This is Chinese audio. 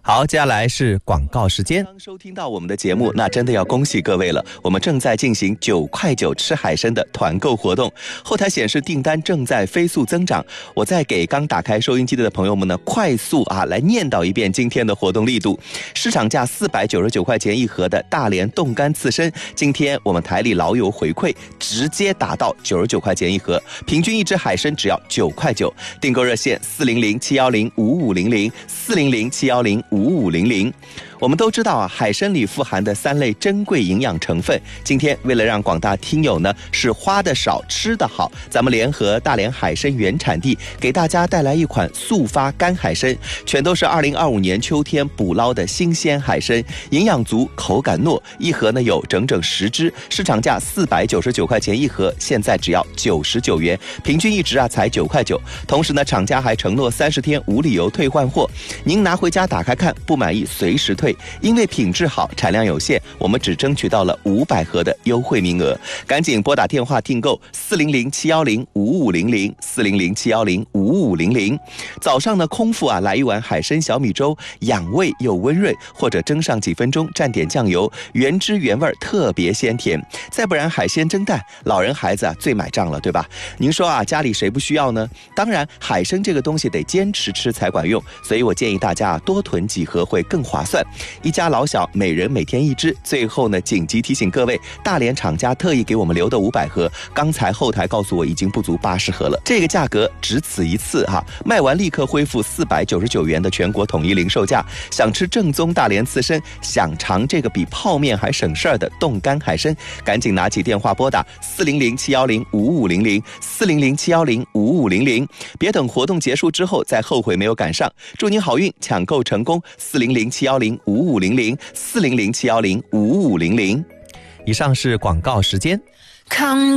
好，接下来是广告时间。刚收听到我们的节目，那真的要恭喜各位了，我们正在进行9块9吃海参的团购活动，后台显示订单正在飞速增长。我再给刚打开收音机的朋友们呢，快速来念叨一遍今天的活动力度。市场价499块钱一盒的大连冻干刺身，今天我们台里老友回馈，直接打到99块钱一盒，平均一只海参只要9块9。订购热线400-710-5500，400-710-5500。我们都知道海参里富含的3类珍贵营养成分。今天为了让广大听友呢是花的少吃的好，咱们联合大连海参原产地，给大家带来一款速发干海参，全都是2025年秋天捕捞的新鲜海参，营养足，口感糯，一盒呢有整整10只，市场价499块钱一盒，现在只要99元，平均一只才9块9。同时呢，厂家还承诺30天无理由退换货，您拿回家打开看，不满意随时退。因为品质好，产量有限，我们只争取到了500盒的优惠名额，赶紧拨打电话订购400-710-5500，400-710-5500。早上呢，空腹来一碗海参小米粥，养胃又温润，或者蒸上几分钟，蘸点酱油，原汁原味，特别鲜甜。再不然海鲜蒸蛋，老人孩子最买账了，对吧？您说家里谁不需要呢？当然，海参这个东西得坚持吃才管用，所以我建议大家多囤几盒会更划算。一家老小每人每天1只。最后呢，紧急提醒各位，大连厂家特意给我们留的500盒，刚才后台告诉我已经不足80盒了，这个价格只此一次卖完立刻恢复499元的全国统一零售价。想吃正宗大连刺身，想尝这个比泡面还省事儿的冻干海参，赶紧拿起电话拨打400-710-5500，400-710-5500，别等活动结束之后再后悔没有赶上。祝您好运，抢购成功，400-710-5500，400-710-5500。以上是广告时间。